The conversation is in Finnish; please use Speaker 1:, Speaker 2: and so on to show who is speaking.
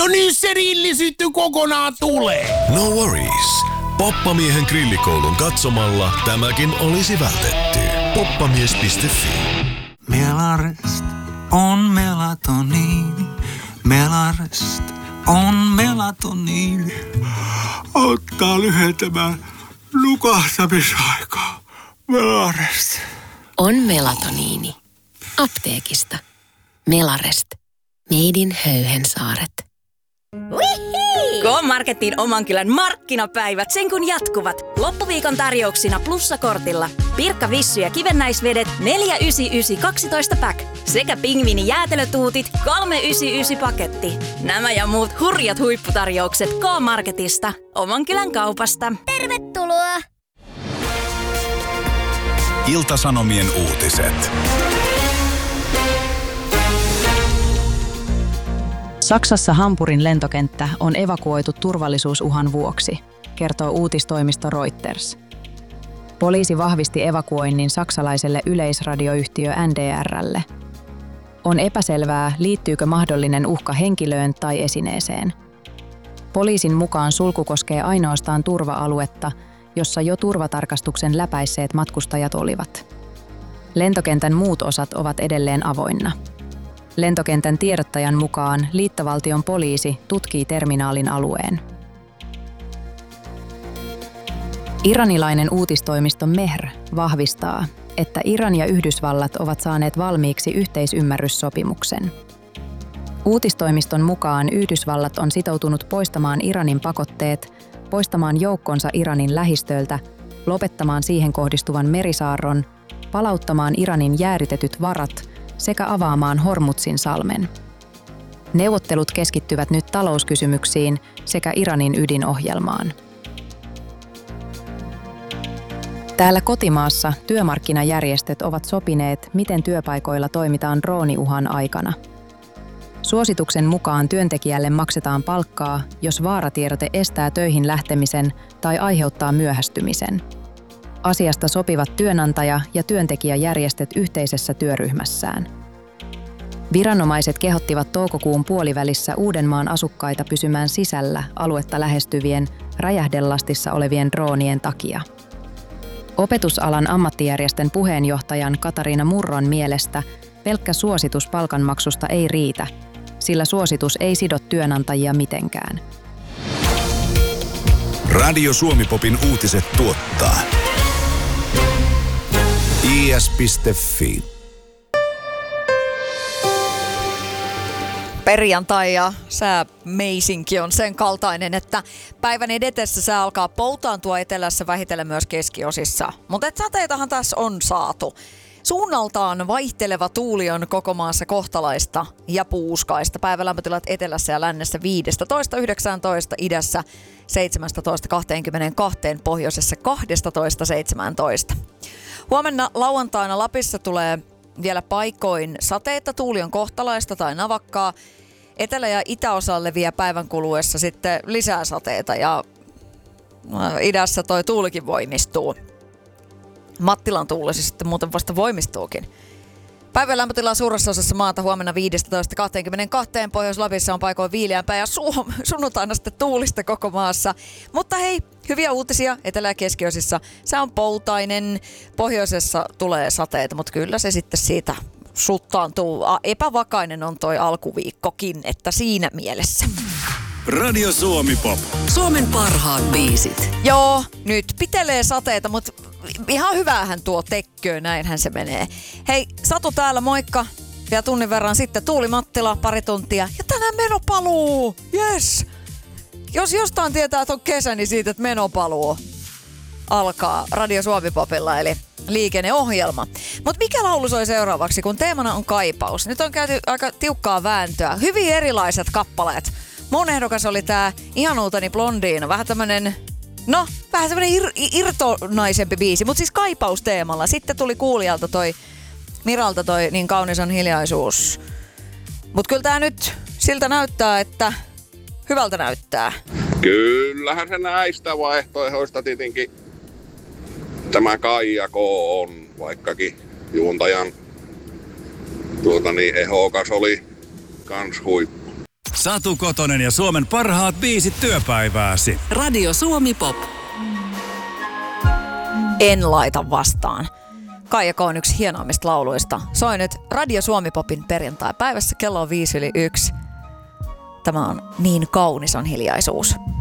Speaker 1: No niin, se rillisitty kokonaan tulee.
Speaker 2: No worries. Poppamiehen grillikoulun katsomalla tämäkin olisi vältetty. Poppamies.fi.
Speaker 3: Melarest on melatoniini. Melarest on melatoniini. Auttaa lyhentämään nukahtamisaikaa. Melarest.
Speaker 4: On melatoniini. Apteekista. Melarest. Made in Höyhensaaret.
Speaker 5: K-Marketin oman kylän markkinapäivät sen kun jatkuvat. Loppuviikon tarjouksina plussakortilla. Pirkka Vissy ja kivennäisvedet 4,99 12 pack. Sekä pingviini jäätelötuutit 3,99 paketti. Nämä ja muut hurjat huipputarjoukset K-Marketista. Oman kylän kaupasta.
Speaker 6: Tervetuloa!
Speaker 7: Ilta-Sanomien uutiset.
Speaker 8: Saksassa Hampurin lentokenttä on evakuoitu turvallisuusuhan vuoksi, kertoo uutistoimisto Reuters. Poliisi vahvisti evakuoinnin saksalaiselle yleisradioyhtiö NDR:lle. On epäselvää, liittyykö mahdollinen uhka henkilöön tai esineeseen. Poliisin mukaan sulku koskee ainoastaan turva-aluetta, jossa jo turvatarkastuksen läpäisseet matkustajat olivat. Lentokentän muut osat ovat edelleen avoinna. Lentokentän tiedottajan mukaan liittovaltion poliisi tutkii terminaalin alueen. Iranilainen uutistoimisto Mehr vahvistaa, että Iran ja Yhdysvallat ovat saaneet valmiiksi yhteisymmärryssopimuksen. Uutistoimiston mukaan Yhdysvallat on sitoutunut poistamaan Iranin pakotteet, poistamaan joukkonsa Iranin lähistöltä, lopettamaan siihen kohdistuvan merisaarron, palauttamaan Iranin jäädytetyt varat sekä avaamaan Hormuzin salmen. Neuvottelut keskittyvät nyt talouskysymyksiin sekä Iranin ydinohjelmaan. Täällä kotimaassa työmarkkinajärjestöt ovat sopineet, miten työpaikoilla toimitaan drooniuhan aikana. Suosituksen mukaan työntekijälle maksetaan palkkaa, jos vaaratiedote estää töihin lähtemisen tai aiheuttaa myöhästymisen. Asiasta sopivat työnantaja- ja työntekijäjärjestöt yhteisessä työryhmässään. Viranomaiset kehottivat toukokuun puolivälissä Uudenmaan asukkaita pysymään sisällä aluetta lähestyvien räjähdelastissa olevien droonien takia. Opetusalan ammattijärjestön puheenjohtajan Katariina Murron mielestä pelkkä suositus palkanmaksusta ei riitä, sillä suositus ei sido työnantajia mitenkään.
Speaker 7: Radio Suomi-popin uutiset tuottaa is.fi.
Speaker 9: Perjantai ja säämeisinki on sen kaltainen, että päivän edetessä sää alkaa poutaantua etelässä vähitellen myös keskiosissa. Mutta sateitahan tässä on saatu. Suunnaltaan vaihteleva tuuli on koko maassa kohtalaista ja puuskaista. Päivälämpötilat etelässä ja lännessä 15-19, idässä 17-22, pohjoisessa 12-17. Huomenna lauantaina Lapissa tulee vielä paikoin sateita, tuuli on kohtalaista tai navakkaa. Etelä- ja itäosalle vie päivän kuluessa sitten lisää sateita ja idässä toi tuulikin voimistuu. Mattilan tuuli se sitten muuten vasta voimistuukin. Päivän lämpötila suuressa osassa maata huomenna 15-22, Pohjois-Lapissa on paikoin viileämpää ja sunnuntaina sitten tuulista koko maassa. Mutta hei, hyviä uutisia etelä- ja keskiosissa. Sää on poutainen, pohjoisessa tulee sateita, mutta kyllä se sitten siitä suttaantuu. Epävakainen on toi alkuviikkokin, että siinä mielessä.
Speaker 7: Radio Suomi-pop.
Speaker 4: Suomen parhaat biisit.
Speaker 9: Joo, nyt pitelee sateita, mutta ihan hyvähän tuo tekköön, näinhän se menee. Hei, Satu täällä, moikka. Vielä tunnin verran sitten Tuuli Mattila, pari tuntia. Ja tänään menopaluu, yes. Jos jostain tietää, että on kesä, niin siitä, että menopaluu alkaa Radio Suomi-popilla, eli liikenneohjelma. Mutta mikä laulu soi seuraavaksi, kun teemana on kaipaus? Nyt on käyty aika tiukkaa vääntöä. Hyvin erilaiset kappaleet. Mun ehdokas oli tää Ihanuuteni Blondiina. Vähän tämmönen irtonaisempi biisi, mutta siis kaipausteemalla. Sitten tuli kuulijalta Miralta toi Niin kaunis on hiljaisuus. Mut kyllä tää nyt siltä näyttää, että hyvältä näyttää.
Speaker 10: Kyllähän se näistä vaihtoehdoista tietenkin tämä Kaijako on, vaikkakin juontajan ehokas oli kans huippu.
Speaker 7: Satu Kotonen ja Suomen parhaat biisit työpäivääsi.
Speaker 4: Radio Suomi Pop.
Speaker 9: En laita vastaan. Kaija K on yksi hienoimmista lauluista. Soi nyt Radio Suomi Popin perjantai-päivässä kello on 1:05. Tämä on Niin kaunis on hiljaisuus.